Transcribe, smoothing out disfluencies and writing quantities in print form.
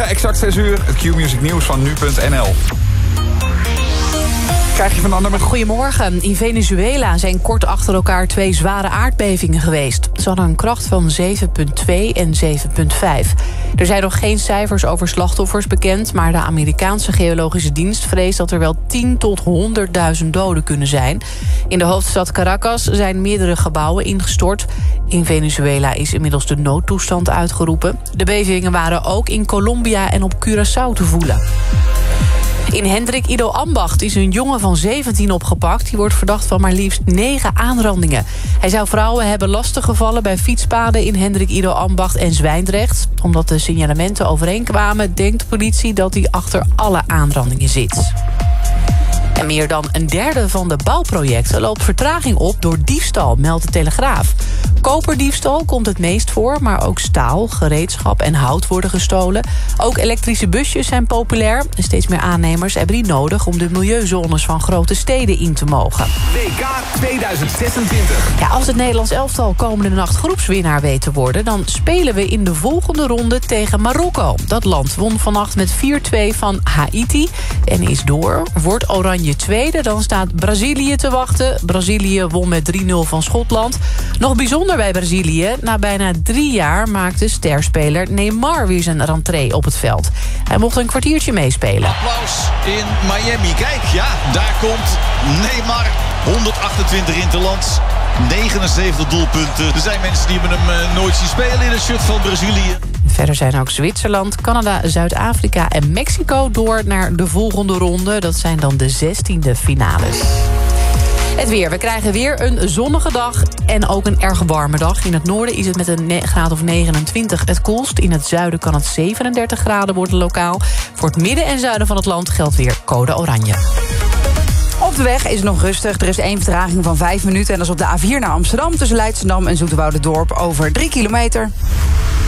exact 6 uur. Het Q-Music nieuws van nu.nl. Krijg je van ander met... Goedemorgen. In Venezuela zijn kort achter elkaar 2 zware aardbevingen geweest. Ze hadden een kracht van 7,2 en 7,5. Er zijn nog geen cijfers over slachtoffers bekend, maar de Amerikaanse Geologische Dienst vreest dat er wel 10 tot 100.000 doden kunnen zijn. In de hoofdstad Caracas zijn meerdere gebouwen ingestort. In Venezuela is inmiddels de noodtoestand uitgeroepen. De bevingen waren ook in Colombia en op Curaçao te voelen. In Hendrik Ido Ambacht is een jongen van 17 opgepakt. Die wordt verdacht van maar liefst 9 aanrandingen. Hij zou vrouwen hebben lastiggevallen bij fietspaden in Hendrik Ido Ambacht en Zwijndrecht. Omdat de signalementen overeenkwamen, denkt de politie dat hij achter alle aanrandingen zit. En meer dan een derde van de bouwprojecten loopt vertraging op door diefstal, meldt de Telegraaf. Koperdiefstal komt het meest voor, maar ook staal, gereedschap en hout worden gestolen. Ook elektrische busjes zijn populair. En steeds meer aannemers hebben die nodig om de milieuzones van grote steden in te mogen. WK 2026. Ja, als het Nederlands elftal komende nacht groepswinnaar weet te worden, dan spelen we in de volgende ronde tegen Marokko. Dat land won vannacht met 4-2 van Haiti en is door. Wordt Oranje tweede, dan staat Brazilië te wachten. Brazilië won met 3-0 van Schotland. Nog bijzonder bij Brazilië. Na bijna 3 jaar maakte sterspeler Neymar weer zijn rentree op het veld. Hij mocht een kwartiertje meespelen. Applaus in Miami. Kijk, ja, daar komt Neymar. 128 interlands. 79 doelpunten. Er zijn mensen die hebben hem nooit zien spelen in het shirt van Brazilië. Verder zijn ook Zwitserland, Canada, Zuid-Afrika en Mexico door naar de volgende ronde. Dat zijn dan de 16e finales. Het weer. We krijgen weer een zonnige dag en ook een erg warme dag. In het noorden is het met een graad of 29 het koelst. In het zuiden kan het 37 graden worden lokaal. Voor het midden en zuiden van het land geldt weer code oranje. Op de weg is het nog rustig. Er is 1 vertraging van 5 minuten. En dat is op de A4 naar Amsterdam tussen Leidschendam en Zoeterwoudendorp over 3 kilometer.